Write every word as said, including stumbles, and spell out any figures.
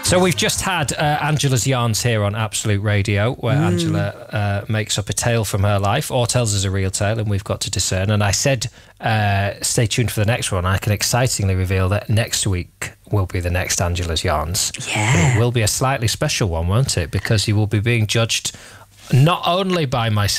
So we've just had uh, Angela's Yarns here on Absolute Radio, where mm. Angela uh, makes up a tale from her life, or tells us a real tale, and we've got to discern. And I said, uh, stay tuned for the next one. I can excitingly reveal that next week will be the next Angela's Yarns. Yeah. It will be a slightly special one, won't it? Because you will be being judged not only by myself,